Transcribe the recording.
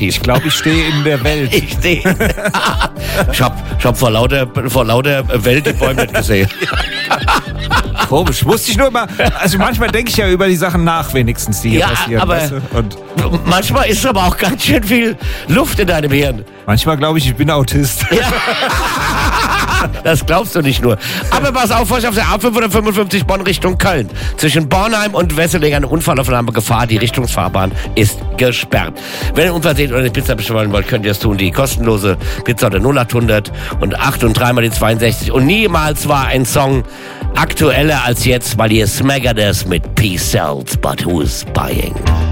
Ich glaube, ich stehe in der Welt. Ich stehe. Ich hab vor lauter Welt die Bäume nicht gesehen. Komisch. Musste ich nur immer. Also manchmal denke ich ja über die Sachen nach, wenigstens, die hier passieren. Aber weißt du? Und manchmal ist aber auch ganz schön viel Luft in deinem Hirn. manchmal glaube ich bin Autist. Ja. Das glaubst du nicht nur. Aber pass auf, auf der A555 Bonn Richtung Köln. Zwischen Bornheim und Wesseling eine Unfallaufnahme Gefahr. Die Richtungsfahrbahn ist gesperrt. Wenn ihr Unfall seht oder eine Pizza bestellen wollt, könnt ihr es tun. Die kostenlose Pizza oder 0800 und 8 und 3 mal die 62. Und niemals war ein Song aktueller als jetzt, weil ihr smaggert es mit Peace sells, but who's buying?